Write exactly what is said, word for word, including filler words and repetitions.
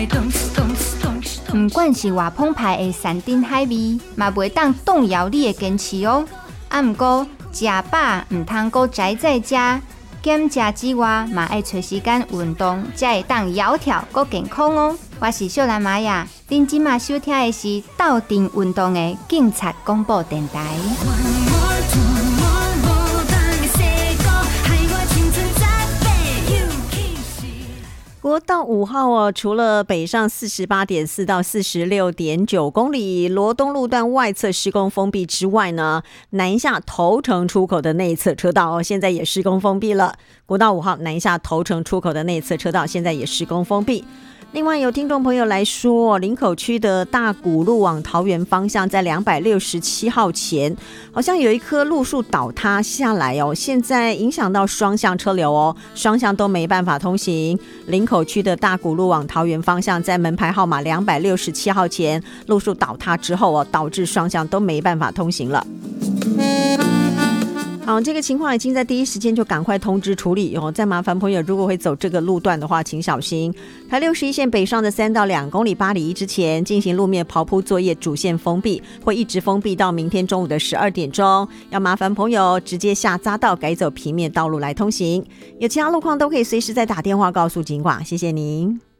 不管是偌澎湃的山珍海味，嘛袂当动摇你的坚持哦。啊，不过食饱唔通搁宅在家，减食之外，嘛爱找时间运动，才会当窈窕搁健康哦。我是秀兰玛雅，恁即马收听的是斗阵运动的警察广播电台。 国道五号哦，除了北上四十八点四到四十六点九公里罗东路段外侧施工封闭之外呢，南下头城出口的内侧车道哦，现在也施工封闭了。国道五号南下头城出口的内侧车道现在也施工封闭。另外有听众朋友来说，林口区的大谷路往桃园方向在两百六十七号前好像有一棵路树倒塌下来哦，现在影响到双向车流哦，双向都没办法通行。林口区的大谷路往桃园方向在门牌号码两百六十七号前路树倒塌之后哦，导致双向都没办法通行了。好，这个情况已经在第一时间就赶快通知处理哦。再麻烦朋友，如果会走这个路段的话，请小心。台六十一线北上的三到两公里八里一之前进行路面刨铺作业，主线封闭，会一直封闭到明天中午的十二点钟。要麻烦朋友直接下匝道改走平面道路来通行。有其他路况都可以随时再打电话告诉警广，谢谢您。